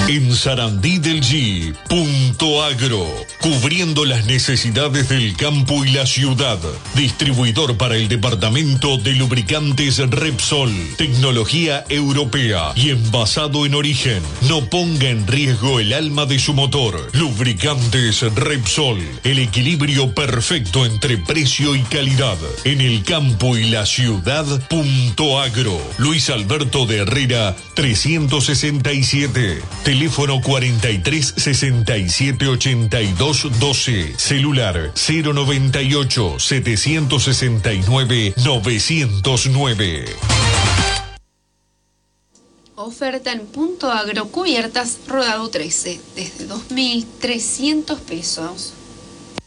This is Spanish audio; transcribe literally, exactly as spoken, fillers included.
En Sarandí del G, Punto Agro, cubriendo las necesidades del campo y la ciudad. Distribuidor para el departamento de lubricantes Repsol, tecnología europea y envasado en origen. No ponga en riesgo el alma de su motor. Lubricantes Repsol, el equilibrio perfecto entre precio y calidad. En el campo y la ciudad, Punto Agro. Luis Alberto de Herrera, trescientos sesenta y siete. Teléfono cuarenta y tres sesenta y siete ochenta y dos doce. Celular cero noventa y ocho setecientos sesenta y nueve novecientos nueve. Oferta en Punto Agro, cubiertas rodado trece, desde dos mil trescientos pesos.